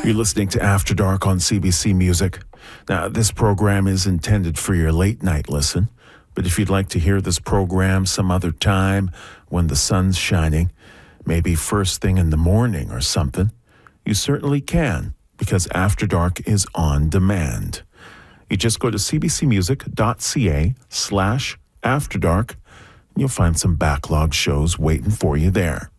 You're listening to After Dark on CBC Music. Now, this program is intended for your late night listen, but if you'd like to hear this program some other time when the sun's shining, maybe first thing in the morning or something, you certainly can, because After Dark is on demand. You just go to cbcmusic.ca/afterdark, and you'll find some backlog shows waiting for you there.